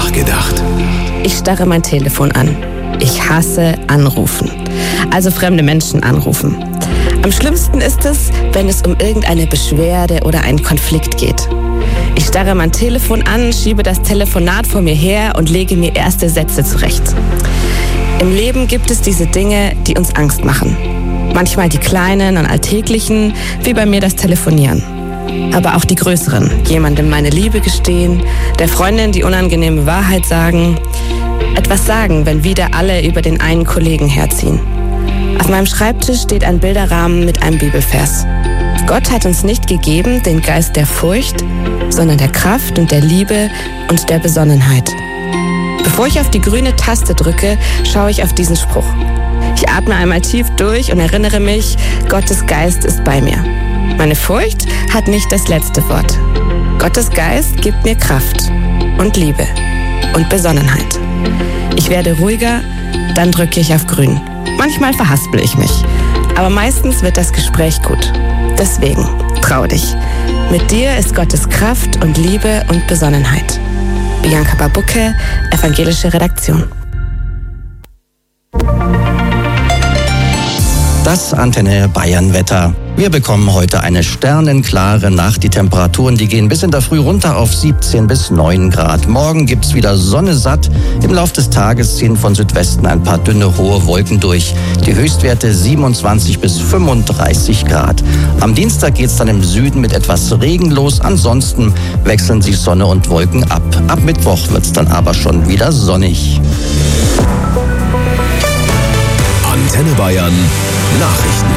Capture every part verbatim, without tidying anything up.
nachgedacht. Ich starre mein Telefon an. Ich hasse Anrufen. Also fremde Menschen anrufen. Am schlimmsten ist es, wenn es um irgendeine Beschwerde oder einen Konflikt geht. Ich starre mein Telefon an, schiebe das Telefonat vor mir her und lege mir erste Sätze zurecht. Im Leben gibt es diese Dinge, die uns Angst machen. Manchmal die kleinen und alltäglichen, wie bei mir das Telefonieren. Aber auch die größeren. Jemandem meine Liebe gestehen, der Freundin die unangenehme Wahrheit sagen, etwas sagen, wenn wieder alle über den einen Kollegen herziehen. Auf meinem Schreibtisch steht ein Bilderrahmen mit einem Bibelvers. Gott hat uns nicht gegeben den Geist der Furcht, sondern der Kraft und der Liebe und der Besonnenheit. Bevor ich auf die grüne Taste drücke, schaue ich auf diesen Spruch. Ich atme einmal tief durch und erinnere mich, Gottes Geist ist bei mir. Meine Furcht hat nicht das letzte Wort. Gottes Geist gibt mir Kraft und Liebe und Besonnenheit. Ich werde ruhiger, dann drücke ich auf grün. Manchmal verhaspel ich mich, aber meistens wird das Gespräch gut. Deswegen, trau dich. Mit dir ist Gottes Kraft und Liebe und Besonnenheit. Bianca Babucke, Evangelische Redaktion. Das Antenne Bayern Wetter. Wir bekommen heute eine sternenklare Nacht. Die Temperaturen, die gehen bis in der Früh runter auf siebzehn bis neun Grad. Morgen gibt's wieder Sonne satt. Im Lauf des Tages ziehen von Südwesten ein paar dünne, hohe Wolken durch. Die Höchstwerte siebenundzwanzig bis fünfunddreißig Grad. Am Dienstag geht's dann im Süden mit etwas Regen los. Ansonsten wechseln sich Sonne und Wolken ab. Ab Mittwoch wird's dann aber schon wieder sonnig. Antenne Bayern Nachrichten.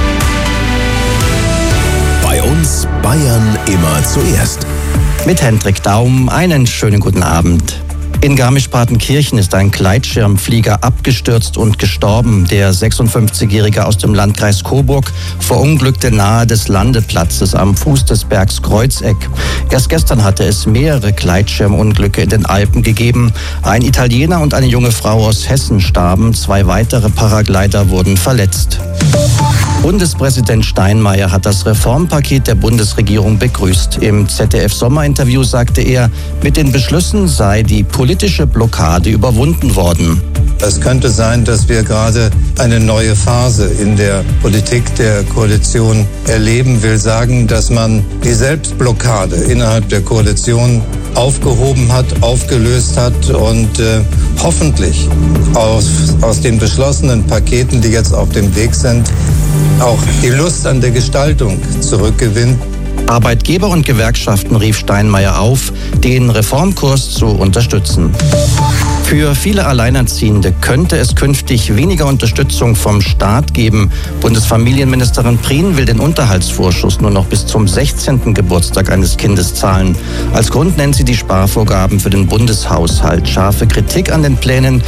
Bei uns Bayern immer zuerst. Mit Hendrik Daum einen schönen guten Abend. In Garmisch-Partenkirchen ist ein Gleitschirmflieger abgestürzt und gestorben. Der sechsundfünfzigjährige aus dem Landkreis Coburg verunglückte nahe des Landeplatzes am Fuß des Bergs Kreuzeck. Erst gestern hatte es mehrere Gleitschirmunglücke in den Alpen gegeben. Ein Italiener und eine junge Frau aus Hessen starben. Zwei weitere Paraglider wurden verletzt. Bundespräsident Steinmeier hat das Reformpaket der Bundesregierung begrüßt. Im Z D F-Sommerinterview sagte er, mit den Beschlüssen sei die politische Blockade überwunden worden. Es könnte sein, dass wir gerade eine neue Phase in der Politik der Koalition erleben. Ich will sagen, dass man die Selbstblockade innerhalb der Koalition aufgehoben hat, aufgelöst hat und äh, hoffentlich aus, aus den beschlossenen Paketen, die jetzt auf dem Weg sind, auch die Lust an der Gestaltung zurückgewinnt. Arbeitgeber und Gewerkschaften rief Steinmeier auf, den Reformkurs zu unterstützen. Für viele Alleinerziehende könnte es künftig weniger Unterstützung vom Staat geben. Bundesfamilienministerin Prien will den Unterhaltsvorschuss nur noch bis zum sechzehnten Geburtstag eines Kindes zahlen. Als Grund nennt sie die Sparvorgaben für den Bundeshaushalt. Scharfe Kritik an den Plänen